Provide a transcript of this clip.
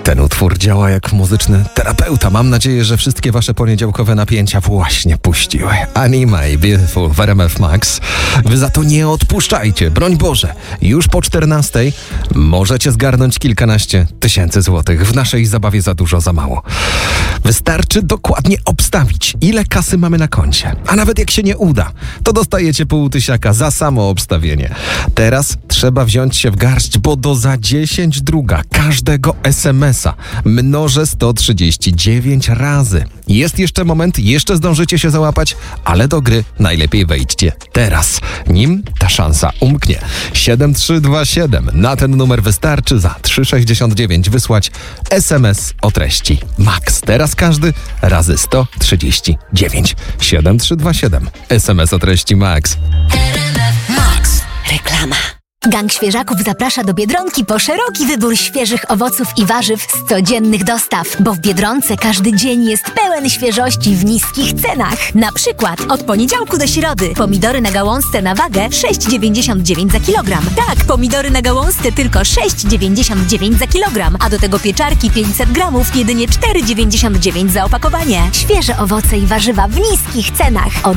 Ten utwór działa jak muzyczny terapeuta. Mam nadzieję, że wszystkie wasze poniedziałkowe napięcia właśnie puściły. Anima i Beautiful w RMF Max. Wy za to nie odpuszczajcie. Broń Boże, już po 14 możecie zgarnąć kilkanaście tysięcy złotych. W naszej zabawie za dużo, za mało. Wystarczy dokładnie obstawić, ile kasy mamy na koncie. A nawet jak się nie uda, to dostajecie pół tysiaka za samo obstawienie. Teraz trzeba wziąć się w garść, bo do za 10 druga każdego SMS-a mnożę 139 razy. Jest jeszcze moment, jeszcze zdążycie się załapać, ale do gry najlepiej wejdźcie teraz, nim ta szansa umknie. 7327. Na ten numer wystarczy za 3,69 wysłać SMS o treści MAX. Teraz każdy razy 139. 7327. SMS o treści MAX. Max. Reklama. Gang Świeżaków zaprasza do Biedronki po szeroki wybór świeżych owoców i warzyw z codziennych dostaw, bo w Biedronce każdy dzień jest pełen świeżości w niskich cenach. Na przykład od poniedziałku do środy pomidory na gałązce na wagę 6,99 za kilogram. Tak, pomidory na gałązce tylko 6,99 za kilogram, a do tego pieczarki 500 gramów jedynie 4,99 za opakowanie. Świeże owoce i warzywa w niskich cenach od